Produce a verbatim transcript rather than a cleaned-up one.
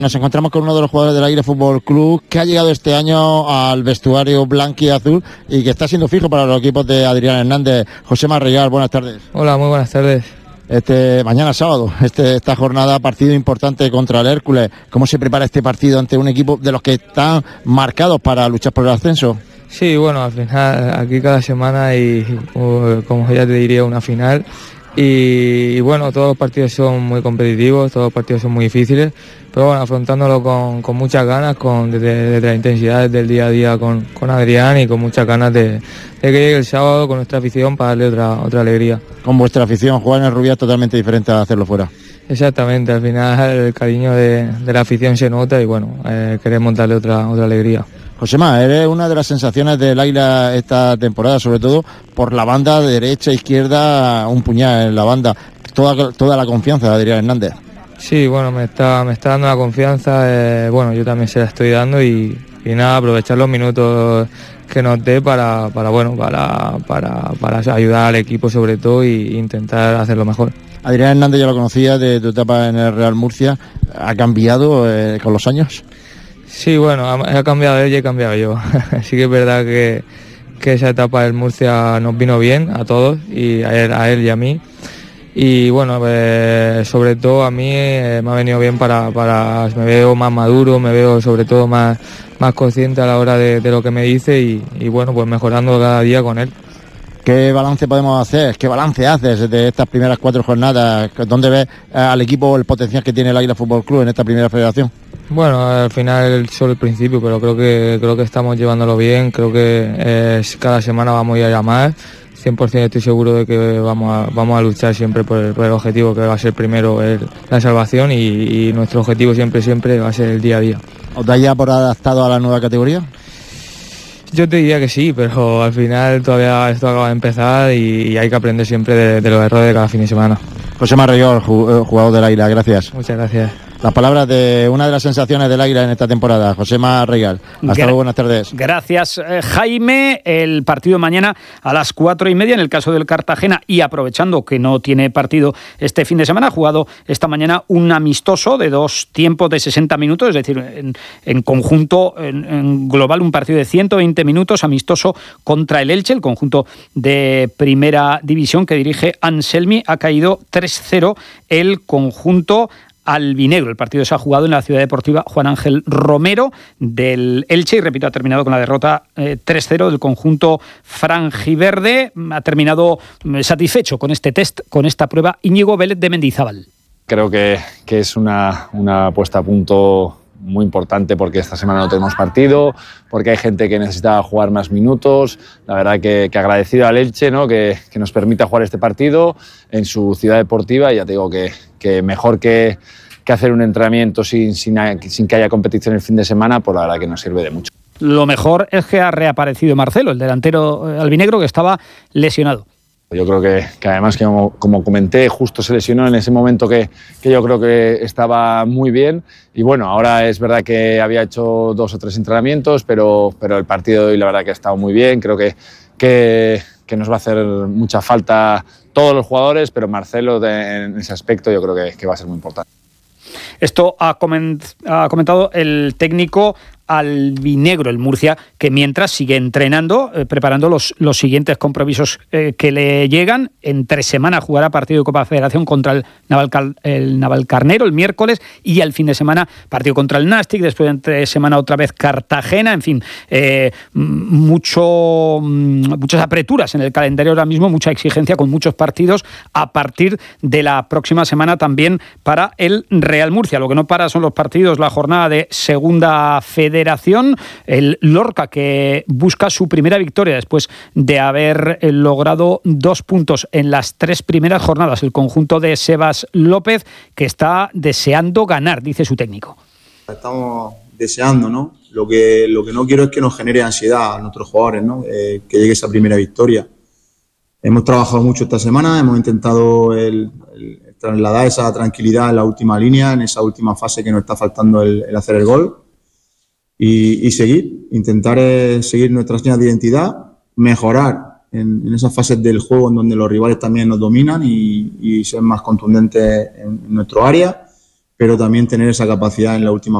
Nos encontramos con uno de los jugadores del Águila Fútbol Club que ha llegado este año al vestuario blanco y azul y que está siendo fijo para los equipos de Adrián Hernández. José Marregal, buenas tardes. Hola, muy buenas tardes. Este mañana sábado, este, esta jornada, partido importante contra el Hércules. ¿Cómo se prepara este partido ante un equipo de los que están marcados para luchar por el ascenso? Sí, bueno, al final aquí cada semana hay, como ya te diría, una final. Y, y bueno, todos los partidos son muy competitivos, todos los partidos son muy difíciles, pero bueno, afrontándolo con, con muchas ganas, con desde, desde la intensidad del día a día con, con Adrián y con muchas ganas de, de que llegue el sábado con nuestra afición para darle otra, otra alegría. Con vuestra afición, jugar en el Rubiá es totalmente diferente a hacerlo fuera. Exactamente, al final el cariño de, de la afición se nota y bueno, eh, queremos darle otra, otra alegría. Josema, eres una de las sensaciones del Águila esta temporada, sobre todo por la banda de derecha, izquierda, un puñal en la banda, toda, toda la confianza de Adrián Hernández. Sí, bueno, me está, me está dando la confianza, eh, bueno, yo también se la estoy dando y, y nada, aprovechar los minutos que nos dé para, para, bueno, para, para, para ayudar al equipo sobre todo e intentar hacerlo mejor. Adrián Hernández ya lo conocía de tu etapa en el Real Murcia, ¿ha cambiado eh, con los años? Sí, bueno, ha, ha cambiado él y he cambiado yo. Sí que es verdad que, que esa etapa del Murcia nos vino bien a todos, y a él, a él y a mí. Y bueno, eh, sobre todo a mí eh, me ha venido bien para, para... me veo más maduro, me veo sobre todo más, más consciente a la hora de, de lo que me dice y, y bueno, pues mejorando cada día con él. ¿Qué balance podemos hacer? ¿Qué balance haces de estas primeras cuatro jornadas? ¿Dónde ves al equipo el potencial que tiene el Águila Fútbol Club en esta primera federación? Bueno, al final solo el principio, pero creo que creo que estamos llevándolo bien, creo que eh, cada semana vamos a ir a más, cien por ciento estoy seguro de que vamos a, vamos a luchar siempre por el, por el objetivo que va a ser primero el, la salvación y, y nuestro objetivo siempre, siempre va a ser el día a día. ¿Os dais ya por adaptado a la nueva categoría? Yo te diría que sí, pero al final todavía esto acaba de empezar y, y hay que aprender siempre de, de los errores de cada fin de semana. José Marregal, jugador del Águila, gracias. Muchas gracias. Las palabras de una de las sensaciones del Águila en esta temporada, José Marregal. Hasta Gra- luego, buenas tardes. Gracias, eh, Jaime. El partido de mañana a las cuatro y media, en el caso del Cartagena, y aprovechando que no tiene partido este fin de semana, ha jugado esta mañana un amistoso de dos tiempos de sesenta minutos, es decir, en, en conjunto, en, en global, un partido de ciento veinte minutos, amistoso contra el Elche, el conjunto de primera división que dirige Anselmi. Ha caído tres cero el conjunto albinegro. El partido se ha jugado en la Ciudad Deportiva Juan Ángel Romero del Elche y, repito, ha terminado con la derrota eh, tres cero del conjunto franjiverde. Ha terminado eh, satisfecho con este test, con esta prueba, Íñigo Vélez de Mendizábal. Creo que, que es una, una puesta a punto muy importante porque esta semana no tenemos partido, porque hay gente que necesita jugar más minutos. La verdad que, que agradecido al Elche, ¿no? que, que nos permita jugar este partido en su ciudad deportiva, y ya te digo que, que mejor que, que hacer un entrenamiento sin, sin, sin que haya competición el fin de semana, pues la verdad que nos sirve de mucho. Lo mejor es que ha reaparecido Marcelo, el delantero albinegro, que estaba lesionado. Yo creo que, que además, que como, como comenté, justo se lesionó en ese momento que, que yo creo que estaba muy bien. Y bueno, ahora es verdad que había hecho dos o tres entrenamientos, pero, pero el partido de hoy la verdad que ha estado muy bien. Creo que, que, que nos va a hacer mucha falta todos los jugadores, pero Marcelo de, en ese aspecto yo creo que, que va a ser muy importante. Esto ha, coment, ha comentado el técnico albinegro, el Murcia, que mientras sigue entrenando, eh, preparando los, los siguientes compromisos eh, que le llegan. Entre semana jugará partido de Copa Federación contra el, Naval, el Navalcarnero el miércoles, y al fin de semana partido contra el Nastic, después de entre semana otra vez Cartagena. En fin, eh, mucho, muchas apreturas en el calendario ahora mismo, mucha exigencia con muchos partidos a partir de la próxima semana también para el Real Murcia. Lo que no para son los partidos, la jornada de Segunda Federación. El Lorca, que busca su primera victoria después de haber logrado dos puntos en las tres primeras jornadas. El conjunto de Sebas López, que está deseando ganar, dice su técnico. Estamos deseando, ¿no? Lo que, lo que no quiero es que nos genere ansiedad a nuestros jugadores, ¿no? Eh, que llegue esa primera victoria. Hemos trabajado mucho esta semana, hemos intentado el, el trasladar esa tranquilidad en la última línea, en esa última fase que nos está faltando el, el hacer el gol. Y, y seguir, intentar eh, seguir nuestras señas de identidad, mejorar en, en esas fases del juego en donde los rivales también nos dominan y, y ser más contundentes en, en nuestro área, pero también tener esa capacidad en la última